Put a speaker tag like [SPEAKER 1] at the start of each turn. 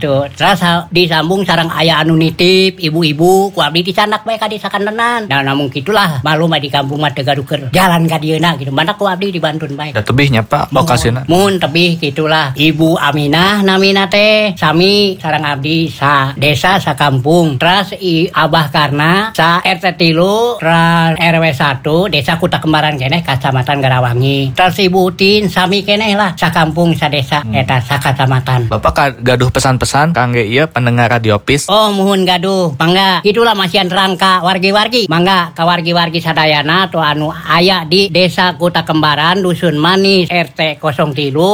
[SPEAKER 1] gitu. Terus disambung sareng aya anu nitip ibu-ibu ku abdi disanak bae ka desa Kandenan. Nah namun gitulah malu mah di kampung mah teu gaduker jalan ka dieuna gitu. Mana ku abdi di Bandung bae.
[SPEAKER 2] Da tebihnya Pak lokasina.
[SPEAKER 1] Mun tebih gitulah. Ibu Aminah namina teh sami sareng abdi sa desa sa kampung. Terus Abah Karna sa RT 3 terus RW 1 desa Kuta Kembaran keneh Kacamatan Garawangi. Terus Ibu Utin sami keneh lah sa kampung sa desa eta sa kacamatan.
[SPEAKER 2] Bapak gaduh pesan-pesan kangge ieu pendengar Radio Pis.
[SPEAKER 1] Oh muhun gaduh mangga itulah masihan rangka wargi-wargi mangga ka wargi-wargi sadayana atau anu aya di desa Kuta Kembaran Dusun Manis RT 03